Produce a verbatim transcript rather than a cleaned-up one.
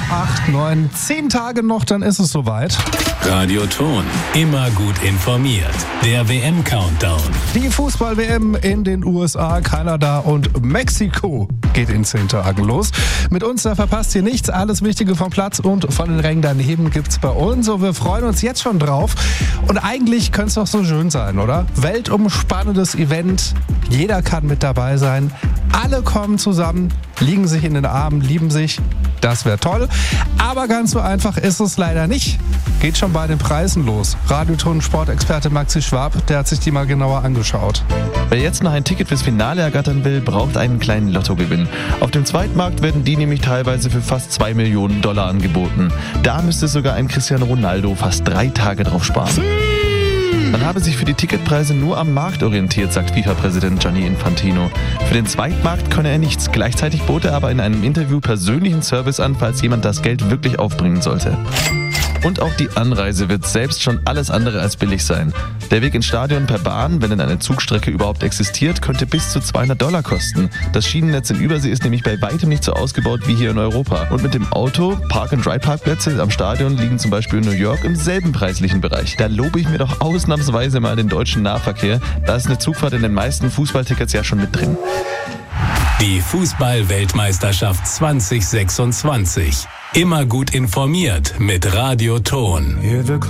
acht, neun, zehn Tage noch, dann ist es soweit. Radio Ton, immer gut informiert. Der W M-Countdown. Die Fußball-W M in den U S A, Kanada und Mexiko geht in zehn Tagen los. Mit uns, da verpasst ihr nichts. Alles Wichtige vom Platz und von den Rängen daneben gibt's bei uns. Und wir freuen uns jetzt schon drauf. Und eigentlich könnte es doch so schön sein, oder? Weltumspannendes Event. Jeder kann mit dabei sein. Alle kommen zusammen, liegen sich in den Armen, lieben sich. Das wäre toll. Aber ganz so einfach ist es leider nicht. Geht schon bei den Preisen los. Radioton-Sportexperte Maxi Schwab, der hat sich die mal genauer angeschaut. Wer jetzt noch ein Ticket fürs Finale ergattern will, braucht einen kleinen Lottogewinn. Auf dem Zweitmarkt werden die nämlich teilweise für fast zwei Millionen Dollar angeboten. Da müsste sogar ein Cristiano Ronaldo fast drei Tage drauf sparen. Man habe sich für die Ticketpreise nur am Markt orientiert, sagt FIFA-Präsident Gianni Infantino. Für den Zweitmarkt könne er nichts. Gleichzeitig bot er aber in einem Interview persönlichen Service an, falls jemand das Geld wirklich aufbringen sollte. Und auch die Anreise wird selbst schon alles andere als billig sein. Der Weg ins Stadion per Bahn, wenn denn eine Zugstrecke überhaupt existiert, könnte bis zu zweihundert Dollar kosten. Das Schienennetz in Übersee ist nämlich bei weitem nicht so ausgebaut wie hier in Europa. Und mit dem Auto, Park-and-Ride-Parkplätze am Stadion liegen zum Beispiel in New York im selben preislichen Bereich. Da lobe ich mir doch ausnahmsweise mal den deutschen Nahverkehr. Da ist eine Zugfahrt in den meisten Fußballtickets ja schon mit drin. Die Fußball-Weltmeisterschaft zwanzig sechsundzwanzig. Immer gut informiert mit Radio Ton.